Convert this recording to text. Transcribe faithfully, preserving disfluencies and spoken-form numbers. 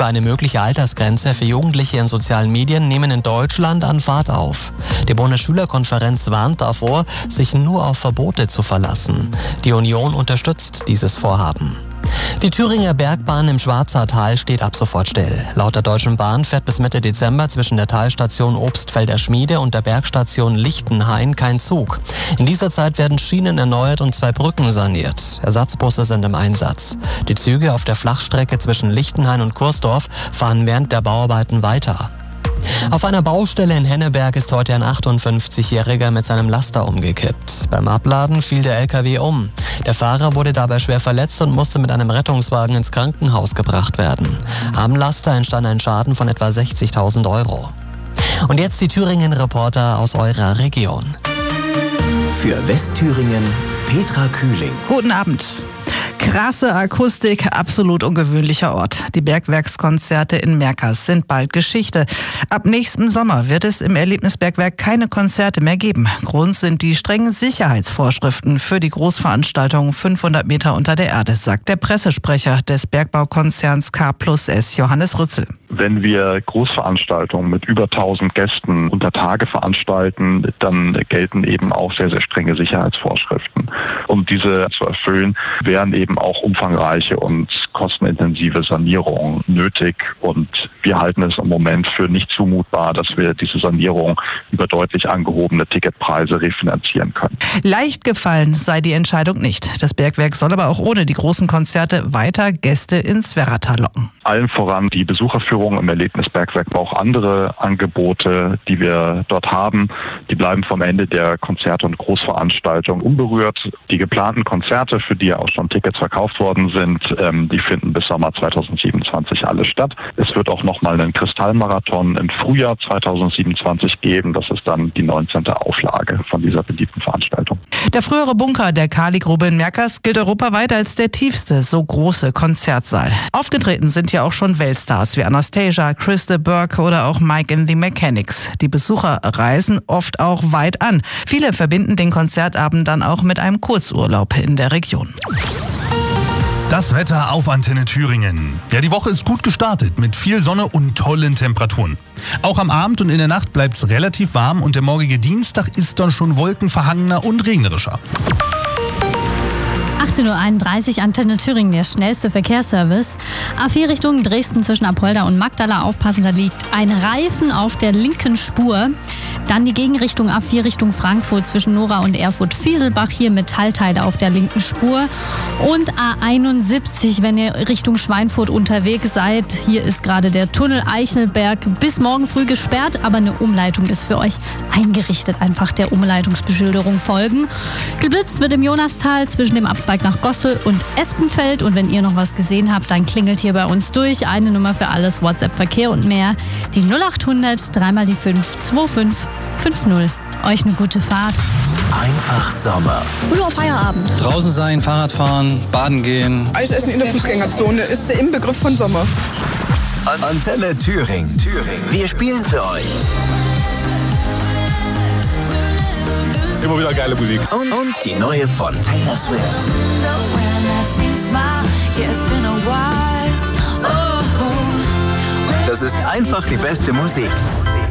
über eine mögliche Altersgrenze für Jugendliche in sozialen Medien nehmen in Deutschland an Fahrt auf. Die Bundesschülerkonferenz warnt davor, sich nur auf Verbote zu verlassen. Die Union unterstützt dieses Vorhaben. Die Thüringer Bergbahn im Schwarzertal steht ab sofort still. Laut der Deutschen Bahn fährt bis Mitte Dezember zwischen der Talstation Obstfelder Schmiede und der Bergstation Lichtenhain kein Zug. In dieser Zeit werden Schienen erneuert und zwei Brücken saniert. Ersatzbusse sind im Einsatz. Die Züge auf der Flachstrecke zwischen Lichtenhain und Kursdorf fahren während der Bauarbeiten weiter. Auf einer Baustelle in Henneberg ist heute ein achtundfünfzigjähriger mit seinem Laster umgekippt. Beim Abladen fiel der L K W um. Der Fahrer wurde dabei schwer verletzt und musste mit einem Rettungswagen ins Krankenhaus gebracht werden. Am Laster entstand ein Schaden von etwa sechzigtausend Euro. Und jetzt die Thüringen-Reporter aus eurer Region. Für Westthüringen Petra Kühling. Guten Abend. Krasse Akustik, absolut ungewöhnlicher Ort. Die Bergwerkskonzerte in Merkers sind bald Geschichte. Ab nächstem Sommer wird es im Erlebnisbergwerk keine Konzerte mehr geben. Grund sind die strengen Sicherheitsvorschriften für die Großveranstaltung fünfhundert Meter unter der Erde, sagt der Pressesprecher des Bergbaukonzerns K plus S, Johannes Rützel. Wenn wir Großveranstaltungen mit über tausend Gästen unter Tage veranstalten, dann gelten eben auch sehr, sehr strenge Sicherheitsvorschriften. Um diese zu erfüllen, wären eben auch umfangreiche und kostenintensive Sanierungen nötig. Und wir halten es im Moment für nicht zumutbar, dass wir diese Sanierung über deutlich angehobene Ticketpreise refinanzieren können. Leicht gefallen sei die Entscheidung nicht. Das Bergwerk soll aber auch ohne die großen Konzerte weiter Gäste ins Werratal locken. Allen voran die Besucherführung im Erlebnisbergwerk, aber auch andere Angebote, die wir dort haben, die bleiben vom Ende der Konzerte und Großveranstaltungen unberührt. Die geplanten Konzerte, für die ja auch schon Tickets verkauft worden sind, ähm, die finden bis Sommer zweitausendsiebenundzwanzig alle statt. Es wird auch nochmal einen Kristallmarathon im Frühjahr zweitausendsiebenundzwanzig geben. Das ist dann die neunzehnte Auflage von dieser beliebten Veranstaltung. Der frühere Bunker der Kali-Grube in Merkers gilt europaweit als der tiefste, so große Konzertsaal. Aufgetreten sind ja auch schon Weltstars wie Anastasia, Chris de Burgh oder auch Mike and the Mechanics. Die Besucher reisen oft auch weit an. Viele verbinden den Konzertabend dann auch mit einem Kurzurlaub in der Region. Das Wetter auf Antenne Thüringen. Ja, die Woche ist gut gestartet mit viel Sonne und tollen Temperaturen. Auch am Abend und in der Nacht bleibt es relativ warm und der morgige Dienstag ist dann schon wolkenverhangener und regnerischer. achtzehn Uhr einunddreißig, Antenne Thüringen, der schnellste Verkehrsservice. A vier Richtung Dresden zwischen Apolda und Magdala. Aufpassen, da liegt ein Reifen auf der linken Spur. Dann die Gegenrichtung A vier Richtung Frankfurt zwischen Nora und Erfurt-Fieselbach. Hier Metallteile auf der linken Spur. Und A einundsiebzig, wenn ihr Richtung Schweinfurt unterwegs seid. Hier ist gerade der Tunnel Eichelberg bis morgen früh gesperrt, aber eine Umleitung ist für euch eingerichtet. Einfach der Umleitungsbeschilderung folgen. Geblitzt wird im Jonastal zwischen dem Abzweig nach Gossel und Espenfeld. Und wenn ihr noch was gesehen habt, dann klingelt hier bei uns durch. Eine Nummer für alles, WhatsApp-Verkehr und mehr. Die null achthundert, dreimal die fünf, zwei fünf fünf null. Euch eine gute Fahrt. Einfach Sommer. Früher Feierabend. Draußen sein, Fahrrad fahren, baden gehen. Eisessen in der Fußgängerzone ist der Inbegriff von Sommer. Antenne Thüringen. Thüringen. Wir spielen für euch. Immer wieder geile Musik. Und, und die neue von Taylor Swift. Das ist einfach die beste Musik.